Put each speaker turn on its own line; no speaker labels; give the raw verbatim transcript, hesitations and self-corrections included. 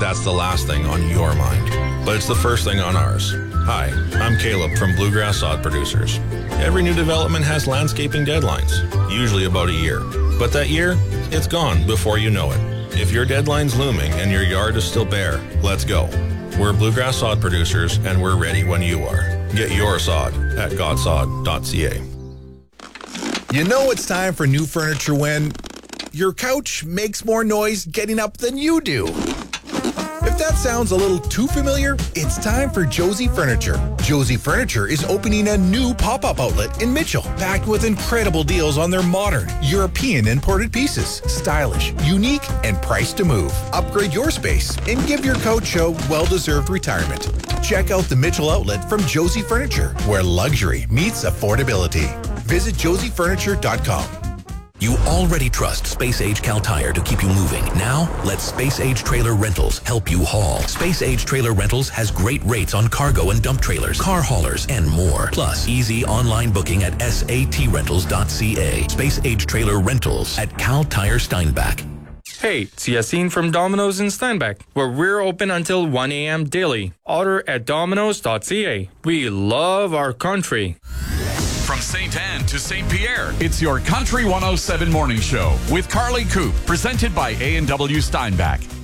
that's the last thing on your mind. But it's the first thing on ours. Hi, I'm Caleb from Bluegrass Sod Producers. Every new development has landscaping deadlines, usually about a year. But that year, it's gone before you know it. If your deadline's looming and your yard is still bare, let's go. We're Bluegrass Sod Producers, and we're ready when you are. Get your sod at godsod dot c a.
You know it's time for new furniture when your couch makes more noise getting up than you do. If that sounds a little too familiar, it's time for Josie Furniture. Josie Furniture is opening a new pop-up outlet in Mitchell, packed with incredible deals on their modern, European imported pieces. Stylish, unique, and priced to move. Upgrade your space and give your couch a well-deserved retirement. Check out the Mitchell outlet from Josie Furniture, where luxury meets affordability. Visit josie furniture dot com.
You already trust Space Age Cal Tire to keep you moving. Now, let Space Age Trailer Rentals help you haul. Space Age Trailer Rentals has great rates on cargo and dump trailers, car haulers, and more. Plus, easy online booking at s a t rentals dot c a. Space Age Trailer Rentals at Cal Tire Steinbach.
Hey, it's Yassine from Domino's in Steinbach, where we're open until one a.m. daily. Order at domino's dot c a. We love our country.
From Saint Anne to Saint Pierre, it's your Country one oh seven Morning Show with Carly Coop, presented by A and W Steinbach.